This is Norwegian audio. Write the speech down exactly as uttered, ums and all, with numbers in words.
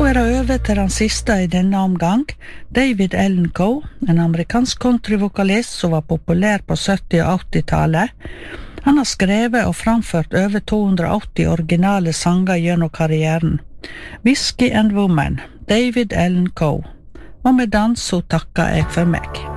Nå er det over til den siste i denne omgang, David Allan Coe, en amerikansk countryvokalist som var populær på sytti- og åtti-tallet. Han har skrevet og framført over to hundre og åtti originale sanger gjennom karrieren. Whiskey and Woman, David Allan Coe. Og med dans så takker jeg for meg.